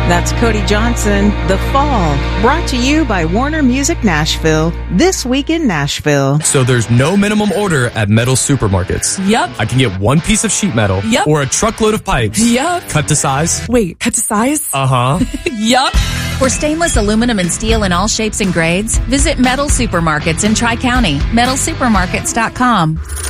That's Cody Johnson, The Fall, brought to you by Warner Music Nashville, this week in Nashville. So there's no minimum order at metal supermarkets. Yep. I can get one piece of sheet metal. Yep. Or a truckload of pipes. Yep. Cut to size. Wait, cut to size? Uh-huh. Yup. For stainless aluminum and steel in all shapes and grades, visit Metal Supermarkets in Tri-County, metalsupermarkets.com.